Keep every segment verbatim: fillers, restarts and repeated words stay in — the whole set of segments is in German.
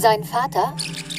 Sein Vater?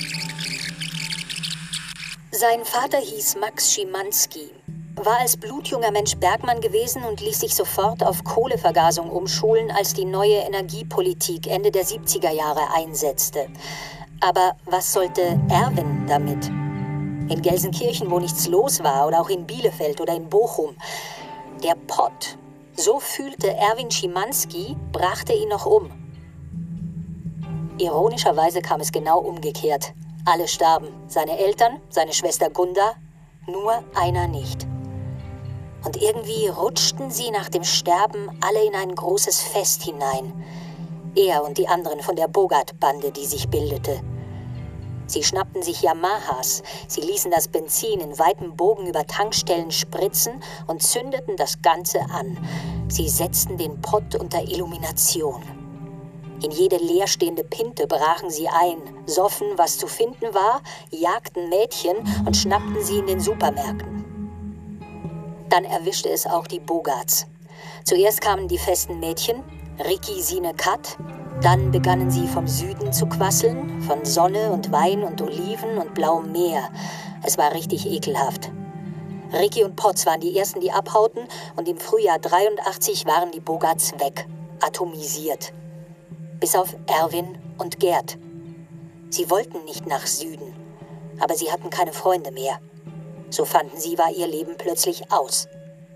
Sein Vater hieß Max Schimanski, war als blutjunger Mensch Bergmann gewesen und ließ sich sofort auf Kohlevergasung umschulen, als die neue Energiepolitik Ende der siebziger Jahre einsetzte. Aber was sollte Erwin damit? In Gelsenkirchen, wo nichts los war, oder auch in Bielefeld oder in Bochum. Der Pott, so fühlte Erwin Schimanski, brachte ihn noch um. Ironischerweise kam es genau umgekehrt. Alle starben. Seine Eltern, seine Schwester Gunda, nur einer nicht. Und irgendwie rutschten sie nach dem Sterben alle in ein großes Fest hinein. Er und die anderen von der Bogart-Bande, die sich bildete. Sie schnappten sich Yamahas, sie ließen das Benzin in weitem Bogen über Tankstellen spritzen und zündeten das Ganze an. Sie setzten den Pott unter Illumination. In jede leerstehende Pinte brachen sie ein, soffen, was zu finden war, jagten Mädchen und schnappten sie in den Supermärkten. Dann erwischte es auch die Bogarts. Zuerst kamen die festen Mädchen, Ricky, Sine, Kat. Dann begannen sie vom Süden zu quasseln, von Sonne und Wein und Oliven und blauem Meer. Es war richtig ekelhaft. Ricky und Potts waren die Ersten, die abhauten, und im Frühjahr dreiundachtzig waren die Bogarts weg, atomisiert. Bis auf Erwin und Gerd. Sie wollten nicht nach Süden, aber sie hatten keine Freunde mehr. So fanden sie, war ihr Leben plötzlich aus.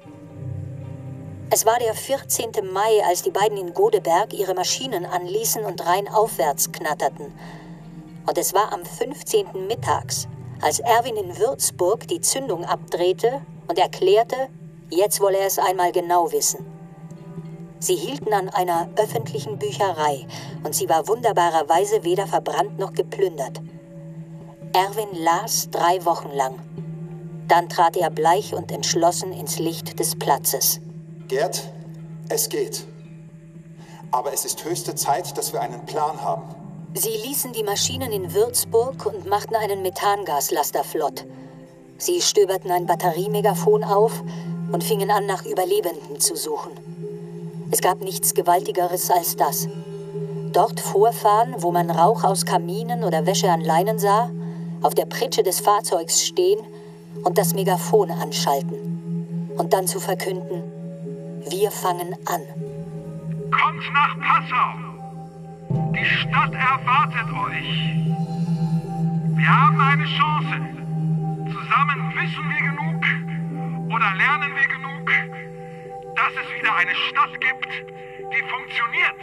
Es war der vierzehnten Mai, als die beiden in Godeberg ihre Maschinen anließen und rheinaufwärts knatterten. Und es war am fünfzehnten mittags, als Erwin in Würzburg die Zündung abdrehte und erklärte, jetzt wolle er es einmal genau wissen. Sie hielten an einer öffentlichen Bücherei und sie war wunderbarerweise weder verbrannt noch geplündert. Erwin las drei Wochen lang. Dann trat er bleich und entschlossen ins Licht des Platzes. Gerd, es geht. Aber es ist höchste Zeit, dass wir einen Plan haben. Sie ließen die Maschinen in Würzburg und machten einen Methangaslaster flott. Sie stöberten ein Batteriemegafon auf und fingen an, nach Überlebenden zu suchen. Es gab nichts Gewaltigeres als das. Dort vorfahren, wo man Rauch aus Kaminen oder Wäsche an Leinen sah, auf der Pritsche des Fahrzeugs stehen und das Megafon anschalten. Und dann zu verkünden, wir fangen an. Kommt nach Passau! Die Stadt erwartet euch! Wir haben eine Chance. Zusammen wissen wir genug oder lernen wir genug, dass es wieder eine Stadt gibt, die funktioniert.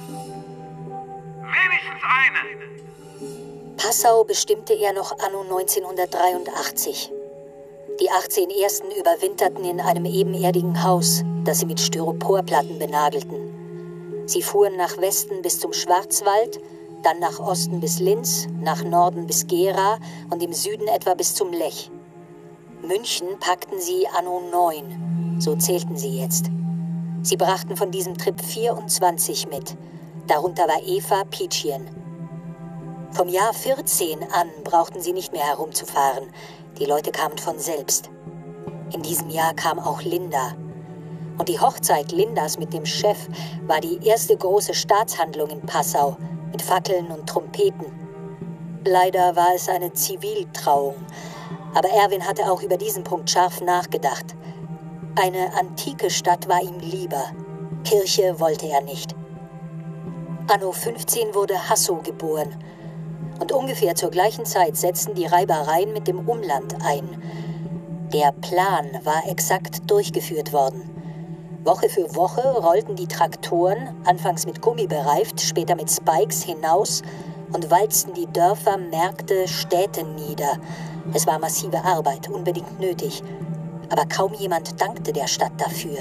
Wenigstens eine. Passau bestimmte er noch anno neunzehnhundertdreiundachtzig. Die achtzehn Ersten überwinterten in einem ebenerdigen Haus, das sie mit Styroporplatten benagelten. Sie fuhren nach Westen bis zum Schwarzwald, dann nach Osten bis Linz, nach Norden bis Gera und im Süden etwa bis zum Lech. München packten sie anno neun, so zählten sie jetzt. Sie brachten von diesem Trip vierundzwanzig mit, darunter war Eva Pietschien. Vom Jahr vierzehn an brauchten sie nicht mehr herumzufahren, die Leute kamen von selbst. In diesem Jahr kam auch Linda. Und die Hochzeit Lindas mit dem Chef war die erste große Staatshandlung in Passau, mit Fackeln und Trompeten. Leider war es eine Ziviltrauung, aber Erwin hatte auch über diesen Punkt scharf nachgedacht. Eine antike Stadt war ihm lieber, Kirche wollte er nicht. Anno fünfzehn wurde Hasso geboren. Und ungefähr zur gleichen Zeit setzten die Reibereien mit dem Umland ein. Der Plan war exakt durchgeführt worden. Woche für Woche rollten die Traktoren, anfangs mit Gummi bereift, später mit Spikes, hinaus und walzten die Dörfer, Märkte, Städte nieder. Es war massive Arbeit, unbedingt nötig. Aber kaum jemand dankte der Stadt dafür.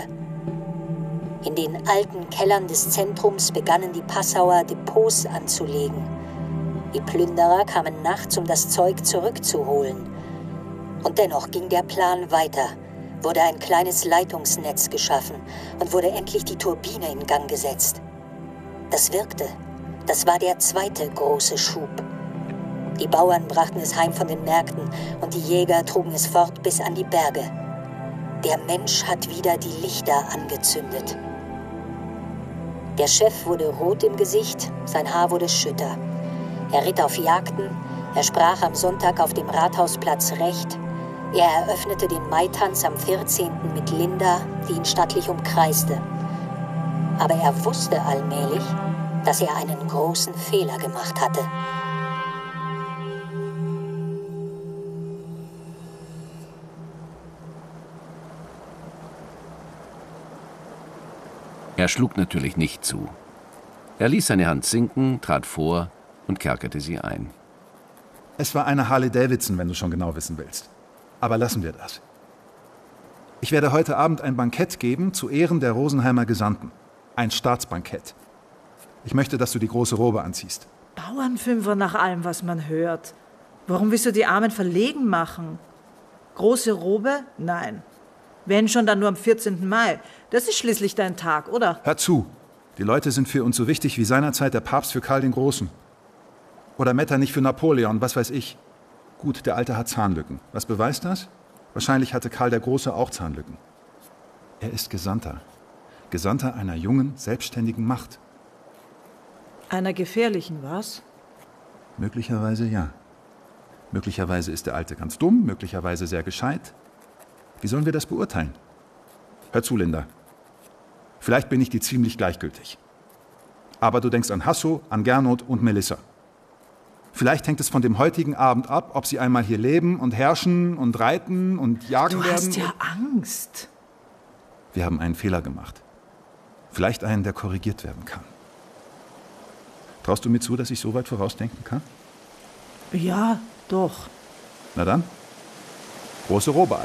In den alten Kellern des Zentrums begannen die Passauer Depots anzulegen. Die Plünderer kamen nachts, um das Zeug zurückzuholen. Und dennoch ging der Plan weiter, wurde ein kleines Leitungsnetz geschaffen und wurde endlich die Turbine in Gang gesetzt. Das wirkte. Das war der zweite große Schub. Die Bauern brachten es heim von den Märkten und die Jäger trugen es fort bis an die Berge. Der Mensch hat wieder die Lichter angezündet. Der Chef wurde rot im Gesicht, sein Haar wurde schütter. Er ritt auf Jagden, er sprach am Sonntag auf dem Rathausplatz Recht, er eröffnete den Maitanz am vierzehnten mit Linda, die ihn stattlich umkreiste. Aber er wusste allmählich, dass er einen großen Fehler gemacht hatte. Er schlug natürlich nicht zu. Er ließ seine Hand sinken, trat vor und kerkerte sie ein. Es war eine Harley Davidson, wenn du schon genau wissen willst. Aber lassen wir das. Ich werde heute Abend ein Bankett geben zu Ehren der Rosenheimer Gesandten. Ein Staatsbankett. Ich möchte, dass du die große Robe anziehst. Bauernfünfer nach allem, was man hört. Warum willst du die Armen verlegen machen? Große Robe? Nein. Wenn schon, dann nur am vierzehnten Mai. Das ist schließlich dein Tag, oder? Hör zu. Die Leute sind für uns so wichtig wie seinerzeit der Papst für Karl den Großen. Oder Metternich für Napoleon, was weiß ich. Gut, der Alte hat Zahnlücken. Was beweist das? Wahrscheinlich hatte Karl der Große auch Zahnlücken. Er ist Gesandter. Gesandter einer jungen, selbstständigen Macht. Einer gefährlichen, was? Möglicherweise ja. Möglicherweise ist der Alte ganz dumm, möglicherweise sehr gescheit. Wie sollen wir das beurteilen? Hör zu, Linda. Vielleicht bin ich dir ziemlich gleichgültig. Aber du denkst an Hasso, an Gernot und Melissa. Vielleicht hängt es von dem heutigen Abend ab, ob sie einmal hier leben und herrschen und reiten und jagen Du werden. hast ja Angst. Wir haben einen Fehler gemacht. Vielleicht einen, der korrigiert werden kann. Traust du mir zu, dass ich so weit vorausdenken kann? Ja, doch. Na dann, große Robe.